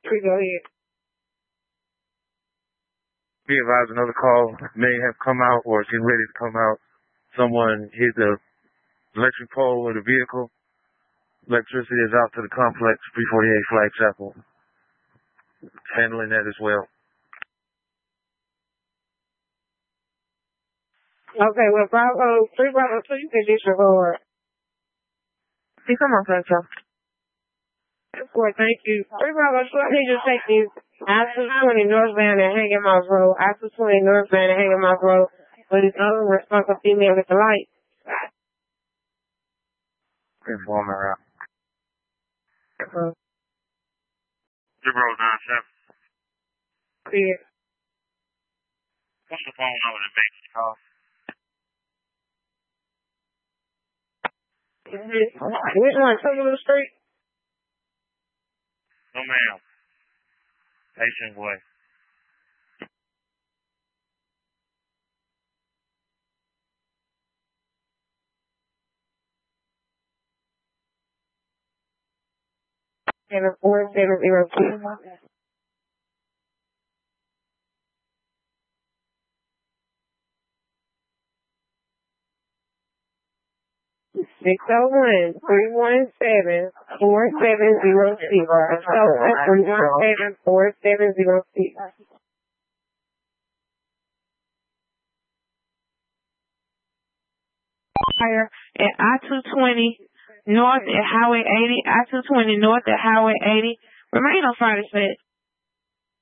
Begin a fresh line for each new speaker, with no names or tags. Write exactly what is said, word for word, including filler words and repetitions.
Please go ahead.
Be advised, another call may have come out or is getting ready to come out. Someone hit the electric pole with a vehicle. Electricity is out to the complex, three forty-eight Flagchapel. Handling that as well.
Okay, well, Bravo, three Bravo two, you can disregard.
See, come on, Fletcher.
Well, thank you. Three Bravo two, I need you to take these I two twenty northbound and Hanging Mouse Road, I two twenty northbound and Hanging Mouse Road, but it's unresponsive female with the light.
Inform her out.
Uh,
Three Bravo nine seven.
clear.
What's the phone number that makes the call?
Which one? Summerlin Street?
No, ma'am. Patient boy.
Seven four seven zero two. Six oh one three one seven four seven zero six. Six oh one three one seven four seven zero six.
Fire at I two twenty north at Highway eighty, I two twenty north at Highway eighty. Remain on fire set.